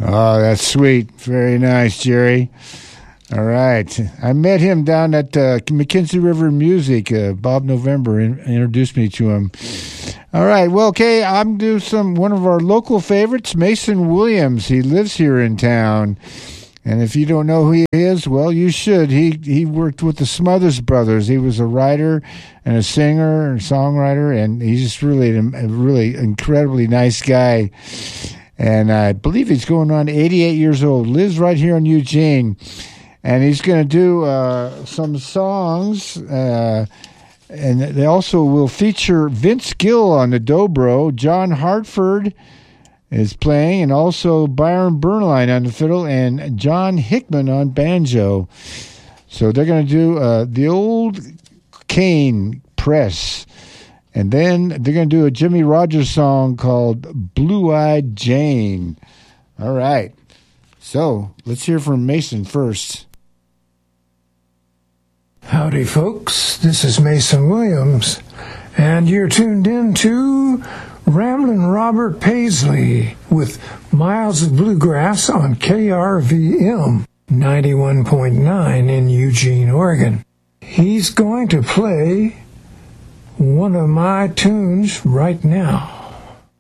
Oh, that's sweet. Very nice, Jerry. All right. I met him down at McKenzie River Music. Bob November introduced me to him. All right. Well, okay, I'm going to do one of our local favorites, Mason Williams. He lives here in town. And if you don't know who he is, well, you should. He worked with the Smothers Brothers. He was a writer and a singer and songwriter, and he's just really a really incredibly nice guy. And I believe he's going on 88 years old. Lives right here in Eugene. And he's going to do some songs, and they also will feature Vince Gill on the dobro. John Hartford is playing, and also Byron Bernlein on the fiddle, and John Hickman on banjo. So they're going to do the old Cane Press. And then they're going to do a Jimmy Rogers song called Blue-Eyed Jane. All right. So let's hear from Mason first. Howdy, folks. This is Mason Williams, and you're tuned in to Ramblin' Robert Paisley with Miles of Bluegrass on KRVM 91.9 in Eugene, Oregon. He's going to play one of my tunes right now.